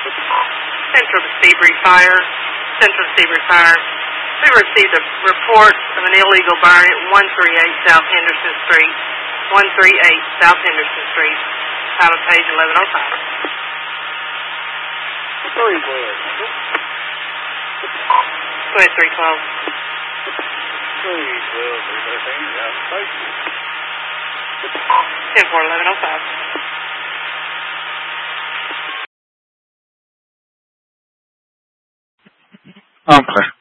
Central to Seabury Fire. Central to Seabury Fire. We received a report of an illegal burn at 138 South Henderson Street. 138 South Henderson Street. Title page 1105. 312. Go ahead, 312. 10-4-1105. Okay.